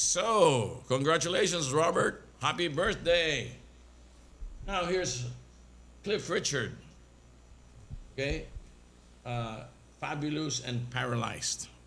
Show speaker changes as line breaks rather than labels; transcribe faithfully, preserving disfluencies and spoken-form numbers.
So, congratulations, Robert. Happy birthday. Now, here's Cliff Richard. Okay? Uh, fabulous and paralyzed.